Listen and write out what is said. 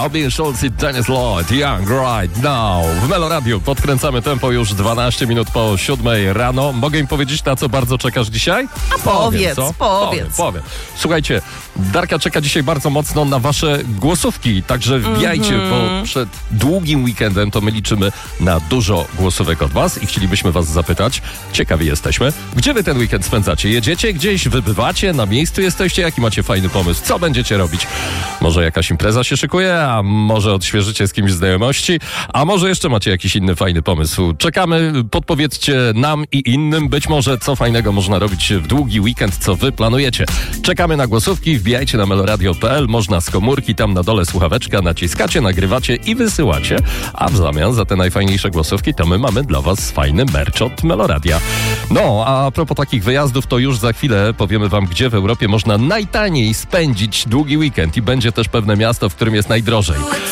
Robin Schulz i Dennis Lloyd, Young Right Now. W Melo Radio podkręcamy tempo już 12 minut po 7 rano. Mogę im powiedzieć, na co bardzo czekasz dzisiaj? Powiedz. Powiem. Słuchajcie, Darka czeka dzisiaj bardzo mocno na wasze głosówki, także wbijajcie, bo przed długim weekendem to my liczymy na dużo głosówek od was i chcielibyśmy was zapytać, ciekawi jesteśmy, gdzie wy ten weekend spędzacie? Jedziecie gdzieś, wybywacie, na miejscu jesteście? Jaki macie fajny pomysł? Co będziecie robić? Może jakaś impreza się szykuje, a może odświeżycie z kimś znajomości, a może jeszcze macie jakiś inny fajny pomysł? Czekamy, podpowiedzcie nam i innym, być może co fajnego można robić w długi weekend, co wy planujecie. Czekamy na głosówki, wbijajcie na meloradio.pl, można z komórki, tam na dole słuchaweczka, naciskacie, nagrywacie i wysyłacie, a w zamian za te najfajniejsze głosówki to my mamy dla was fajny merch od Meloradia. No, a propos takich wyjazdów, to już za chwilę powiemy wam, gdzie w Europie można najtaniej spędzić długi weekend i będzie też pewne miasto, w którym jest najdrożej.